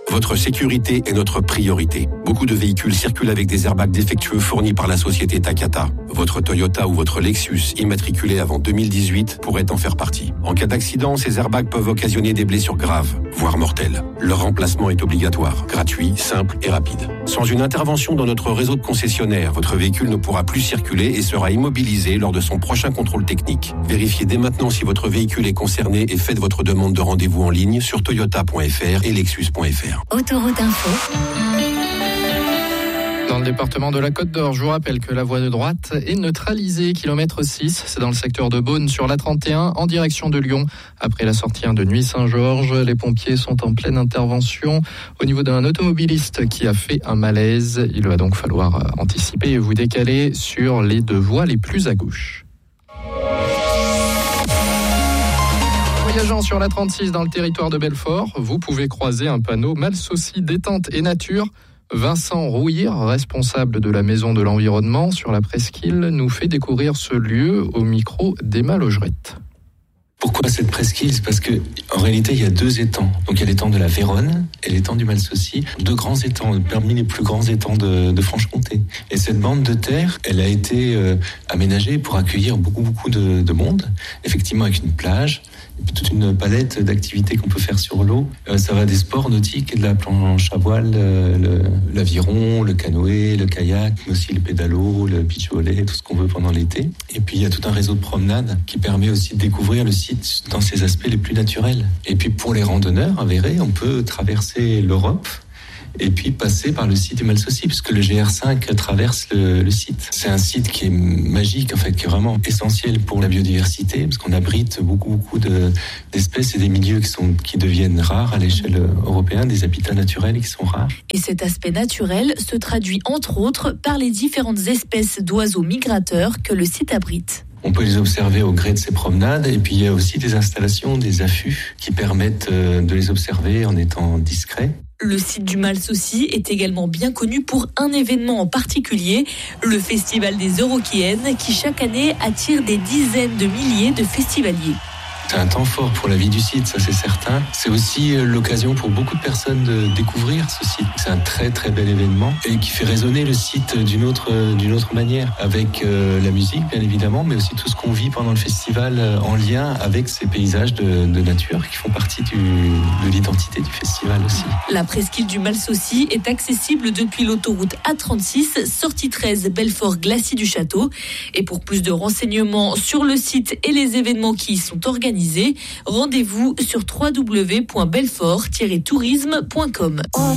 Votre sécurité est notre priorité. Beaucoup de véhicules circulent avec des airbags défectueux fournis par la société Takata. Votre Toyota ou votre Lexus, immatriculé avant 2018, pourrait en faire partie. En cas d'accident, ces airbags peuvent occasionner des blessures graves, voire mortelles. Leur remplacement est obligatoire, gratuit, simple et rapide. Sans une intervention dans notre réseau de concessionnaires, votre véhicule ne pourra plus circuler et sera immobilisé lors de son prochain contrôle technique. Vérifiez dès maintenant si votre véhicule est concerné et faites votre demande de rendez-vous en ligne sur toyota.fr et lexus.fr. Autoroute Info. Dans le département de la Côte d'Or, je vous rappelle que la voie de droite est neutralisée, kilomètre 6. C'est dans le secteur de Beaune sur la 31 en direction de Lyon. Après la sortie de Nuit-Saint-Georges, les pompiers sont en pleine intervention au niveau d'un automobiliste qui a fait un malaise. Il va donc falloir anticiper et vous décaler sur les deux voies les plus à gauche. Voyageant sur la 36 dans le territoire de Belfort, vous pouvez croiser un panneau Malsaucy détente et nature. Vincent Rouillir, responsable de la Maison de l'Environnement sur la presqu'île, nous fait découvrir ce lieu au micro d'Emma Logerette. Pourquoi cette presqu'île ? C'est parce que en réalité il y a deux étangs. Donc il y a l'étang de la Véronne et l'étang du Malsaucy, deux grands étangs, parmi les plus grands étangs de Franche-Comté. Et cette bande de terre, elle a été aménagée pour accueillir beaucoup de monde, effectivement avec une plage, et puis toute une palette d'activités qu'on peut faire sur l'eau. Ça va des sports nautiques et de la planche à voile, l'aviron, le canoë, le kayak, mais aussi le pédalo, le beach volley, tout ce qu'on veut pendant l'été. Et puis il y a tout un réseau de promenades qui permet aussi de découvrir le site dans ses aspects les plus naturels. Et puis pour les randonneurs avérés, on peut traverser l'Europe et puis passer par le site du Malsaucy, puisque le GR5 traverse le site. C'est un site qui est magique, en fait, qui est vraiment essentiel pour la biodiversité, parce qu'on abrite beaucoup d'espèces et des milieux qui deviennent rares à l'échelle européenne, des habitats naturels qui sont rares. Et cet aspect naturel se traduit entre autres par les différentes espèces d'oiseaux migrateurs que le site abrite. On peut les observer au gré de ces promenades, et puis il y a aussi des installations, des affûts qui permettent de les observer en étant discrets. Le site du Malsaucy est également bien connu pour un événement en particulier, le Festival des Eurokéennes, qui chaque année attire des dizaines de milliers de festivaliers. C'est un temps fort pour la vie du site, ça c'est certain. C'est aussi l'occasion pour beaucoup de personnes de découvrir ce site. C'est un très très bel événement et qui fait résonner le site d'une autre manière, avec la musique bien évidemment, mais aussi tout ce qu'on vit pendant le festival en lien avec ces paysages de nature qui font partie de l'identité du festival aussi. La presqu'île du Malsaucy est accessible depuis l'autoroute A36, sortie 13 Belfort-Glacis du Château. Et pour plus de renseignements sur le site et les événements qui y sont organisés, rendez-vous sur www.belfort-tourisme.com.